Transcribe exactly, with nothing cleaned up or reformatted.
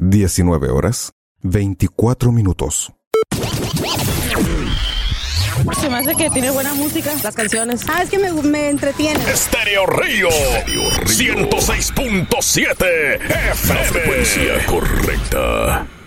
diecinueve horas, veinticuatro minutos. Se me hace que tiene buena música, las canciones. Ah, es que me, me entretiene. Estéreo Río, ciento seis punto siete F M. La frecuencia correcta.